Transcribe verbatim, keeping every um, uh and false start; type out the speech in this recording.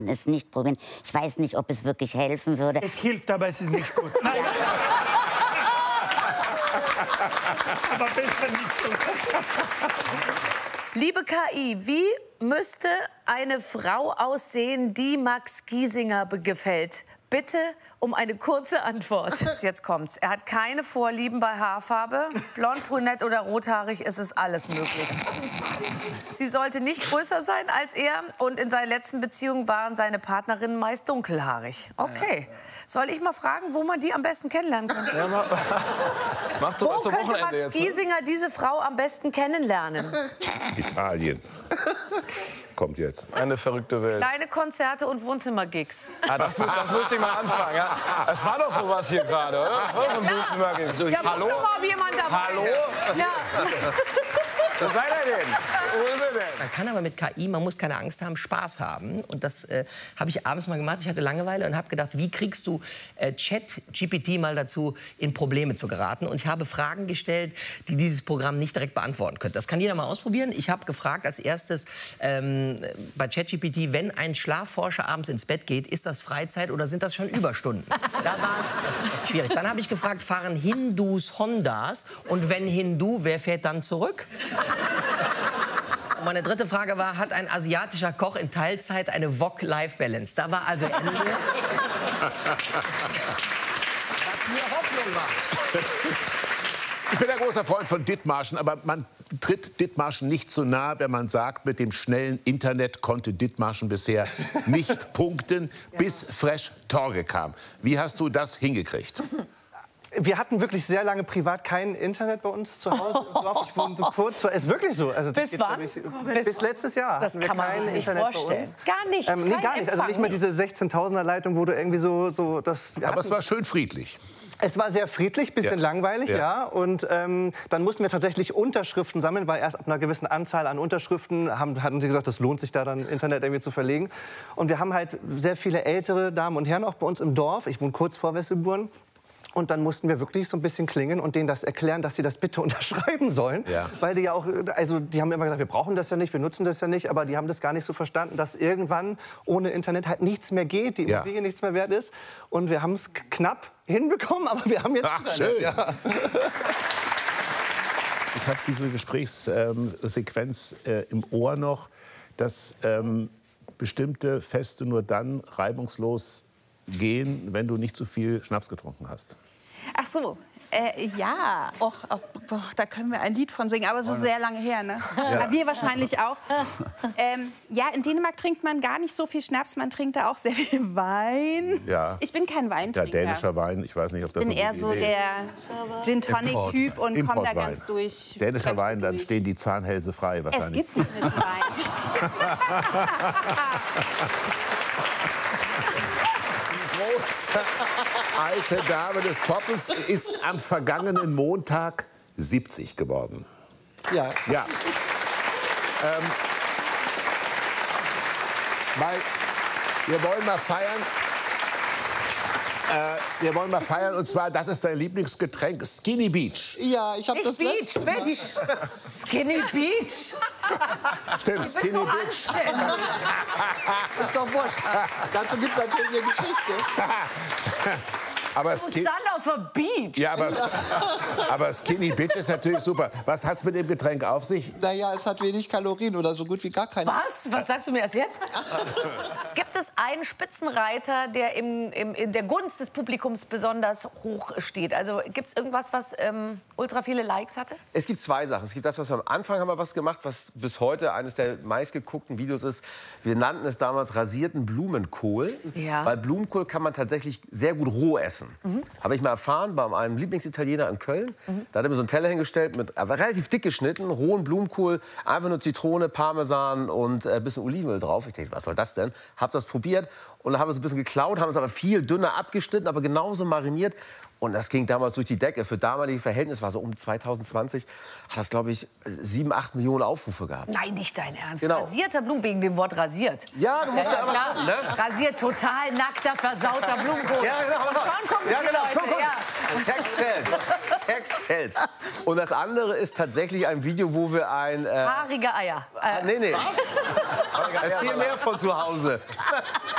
Es nicht probieren. Ich weiß nicht, ob es wirklich helfen würde. Es hilft, aber es ist nicht gut. Nein. Aber bitte nicht so. Liebe K I, wie müsste eine Frau aussehen, die Max Giesinger gefällt? Bitte um eine kurze Antwort. Jetzt kommt's. Er hat keine Vorlieben bei Haarfarbe. Blond, brünett oder rothaarig ist es alles möglich. Sie sollte nicht größer sein als er. Und in seiner letzten Beziehung waren seine Partnerinnen meist dunkelhaarig. Okay. Soll ich mal fragen, wo man die am besten kennenlernen kann? Ja, mach, mach doch Wo könnte Max jetzt, Giesinger ne? diese Frau am besten kennenlernen? Italien. Kommt jetzt. Eine verrückte Welt. Kleine Konzerte und Wohnzimmergigs. Ah, das, das müsste ich mal anfangen. Ja. Es war doch sowas hier gerade, oder? Das war doch ein Wohnzimmergig. So, ja, hallo? guck mal, ob jemand dabei Hallo? Ja. Wo seid ihr denn? Wo ist er denn? Man kann aber mit K I, man muss keine Angst haben, Spaß haben. Und das äh, habe ich abends mal gemacht. Ich hatte Langeweile und habe gedacht, wie kriegst du äh, Chat-G P T mal dazu, in Probleme zu geraten? Und ich habe Fragen gestellt, die dieses Programm nicht direkt beantworten könnte. Das kann jeder mal ausprobieren. Ich habe gefragt als erstes ähm, bei Chat G P T, wenn ein Schlafforscher abends ins Bett geht, ist das Freizeit oder sind das schon Überstunden? Da war es schwierig. Dann habe ich gefragt, fahren Hindus Hondas? Und wenn Hindu, wer fährt dann zurück? Und meine dritte Frage war, hat ein asiatischer Koch in Teilzeit eine Wok-Life-Balance? Da war also Ende. Was mir Hoffnung war. Ich bin ein großer Freund von Dithmarschen, aber man tritt Dithmarschen nicht zu nahe, wenn man sagt, mit dem schnellen Internet konnte Dithmarschen bisher nicht punkten, ja. bis Fresh Torge kam. Wie hast du das hingekriegt? Wir hatten wirklich sehr lange privat kein Internet bei uns zu Hause im Dorf. Ich wohne so kurz vor. Es ist wirklich so. Also das bis geht, wann? Ich, bis, bis letztes Jahr das hatten wir kann man kein sich nicht Internet vorstellen. bei uns. Gar nicht. Ähm, nee, gar nicht. Also nicht mal diese sechzehntausender Leitung, wo du irgendwie so, so das. Aber hatten. Es war schön friedlich. Es war sehr friedlich, bisschen ja. langweilig, ja. ja. Und ähm, dann mussten wir tatsächlich Unterschriften sammeln, weil erst ab einer gewissen Anzahl an Unterschriften haben, hatten sie gesagt, das lohnt sich da dann Internet irgendwie zu verlegen. Und wir haben halt sehr viele ältere Damen und Herren auch bei uns im Dorf. Ich wohne kurz vor Wesselburn. Und dann mussten wir wirklich so ein bisschen klingeln und denen das erklären, dass sie das bitte unterschreiben sollen. Ja. Weil die ja auch, also die haben immer gesagt, wir brauchen das ja nicht, wir nutzen das ja nicht. Aber die haben das gar nicht so verstanden, dass irgendwann ohne Internet halt nichts mehr geht, die Immobilie ja. nichts mehr wert ist. Und wir haben es knapp hinbekommen, aber wir haben jetzt Ach, Internet. schön. Ja. Ich habe diese Gesprächssequenz äh, im Ohr noch, dass ähm, bestimmte Feste nur dann reibungslos gehen, wenn du nicht zu viel Schnaps getrunken hast. Ach so, äh, ja, Och, oh, boah, da können wir ein Lied von singen, aber es ist sehr lange her, ne? Ja. Wir wahrscheinlich auch. Ähm, ja, in Dänemark trinkt man gar nicht so viel Schnaps, man trinkt da auch sehr viel Wein. Ja. Ich bin kein Weintrinker. Ja, dänischer Wein, ich weiß nicht, ob das Ich bin eher so der Gin-Tonic-Typ und komme da ganz durch. Dänischer ganz Wein, dann durch. Stehen die Zahnhälse frei wahrscheinlich. Es gibt dänischen Wein. Alte Dame des Poppens ist am vergangenen Montag siebzig geworden. Ja. Ja. Ähm, weil wir wollen mal feiern. Äh, wir wollen mal feiern, und zwar, das ist dein Lieblingsgetränk, Skinny Beach. Ja, ich habe das Beach, letzte Mal. Beach. Skinny Beach. Stimmt, Skinny so Beach. Ist doch wurscht. Dazu gibt es natürlich eine Geschichte. Aber Sun Skin auf a Beach. ja, aber, aber Skinny Bitch ist natürlich super. Was hat's mit dem Getränk auf sich? Naja, es hat wenig Kalorien oder so gut wie gar keine. Was? Was sagst du mir erst jetzt? Gibt es einen Spitzenreiter, der im, im, in der Gunst des Publikums besonders hoch steht? Also gibt es irgendwas, was ähm, ultra viele Likes hatte? Es gibt zwei Sachen. Es gibt das, was wir am Anfang haben wir was gemacht, was bis heute eines der meistgeguckten Videos ist. Wir nannten es damals rasierten Blumenkohl. Ja. Weil Blumenkohl kann man tatsächlich sehr gut roh essen. Mhm. Habe ich mal erfahren bei einem Lieblingsitaliener in Köln. Mhm. Da hat er mir so einen Teller hingestellt, mit aber relativ dick geschnitten, rohen Blumenkohl, einfach nur Zitrone, Parmesan und ein äh, bisschen Olivenöl drauf. Ich dachte, was soll das denn? Habe das probiert und dann haben wir es ein bisschen geklaut, haben es aber viel dünner abgeschnitten, aber genauso mariniert. Und das ging damals durch die Decke. Für damalige Verhältnisse war so um zwanzig zwanzig, hat das, glaube ich, sieben, acht Millionen Aufrufe gehabt. Nein, nicht dein Ernst. Genau. Rasierter Blumen, wegen dem Wort rasiert. Ja, du musst ja, ja, aber klar. schon, ne? Rasiert, total nackter, versauter Blumenkohl. Ja, genau. Und schon kommen Ja, die genau. Leute. Komm, komm. Ja. Sex sells. Sex sells. Und das andere ist tatsächlich ein Video, wo wir ein... Äh, Haarige Eier. Äh, nee, nee. Erzähl mehr von zu Hause.